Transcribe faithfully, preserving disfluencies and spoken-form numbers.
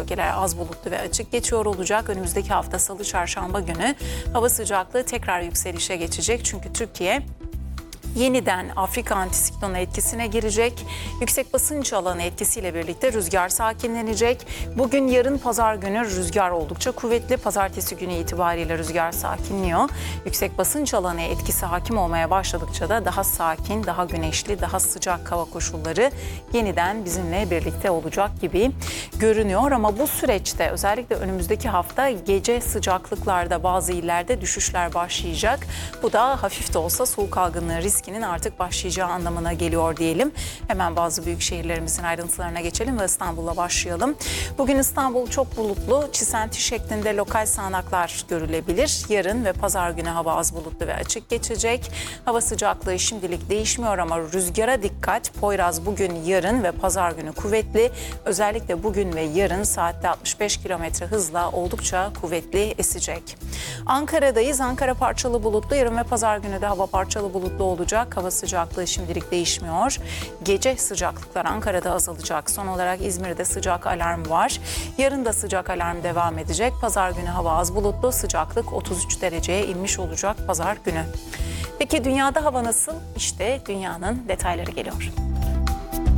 bölgeler az bulutlu ve açık geçiyor olacak. Önümüzdeki hafta Salı, Çarşamba günü hava sıcaklığı tekrar yükselişe geçecek. Çünkü Türkiye yeniden Afrika antisiklonu etkisine girecek. Yüksek basınç alanı etkisiyle birlikte rüzgar sakinlenecek. Bugün, yarın pazar günü rüzgar oldukça kuvvetli. Pazartesi günü itibariyle rüzgar sakinliyor. Yüksek basınç alanı etkisi hakim olmaya başladıkça da daha sakin, daha güneşli, daha sıcak hava koşulları yeniden bizimle birlikte olacak gibi görünüyor. Ama bu süreçte özellikle önümüzdeki hafta gece sıcaklıklarda bazı illerde düşüşler başlayacak. Bu da hafif de olsa soğuk algınlığı riski artık başlayacağı anlamına geliyor diyelim. Hemen bazı büyük şehirlerimizin ayrıntılarına geçelim ve İstanbul'la başlayalım. Bugün İstanbul çok bulutlu, çisenti şeklinde lokal sağanaklar görülebilir. Yarın ve pazar günü hava az bulutlu ve açık geçecek. Hava sıcaklığı şimdilik değişmiyor ama rüzgara dikkat. Poyraz bugün, yarın ve pazar günü kuvvetli. Özellikle bugün ve yarın saatte altmış beş kilometre hızla oldukça kuvvetli esecek. Ankara'dayız. Ankara parçalı bulutlu. Yarın ve pazar günü de hava parçalı bulutlu olacak. Hava sıcaklığı şimdilik değişmiyor. Gece sıcaklıklar Ankara'da azalacak. Son olarak İzmir'de sıcak alarm var. Yarın da sıcak alarm devam edecek. Pazar günü hava az bulutlu. Sıcaklık otuz üç dereceye inmiş olacak pazar günü. Peki dünyada hava nasıl? İşte dünyanın detayları geliyor.